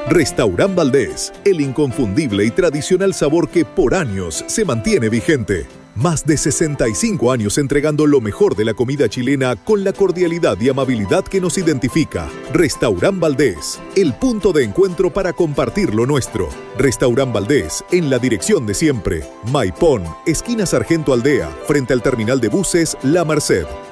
Restaurant Valdés, el inconfundible y tradicional sabor que por años se mantiene vigente. Más de 65 años entregando lo mejor de la comida chilena con la cordialidad y amabilidad que nos identifica. Restaurant Valdés, el punto de encuentro para compartir lo nuestro. Restaurant Valdés, en la dirección de siempre. Maipón, esquina Sargento Aldea, frente al terminal de buses La Merced.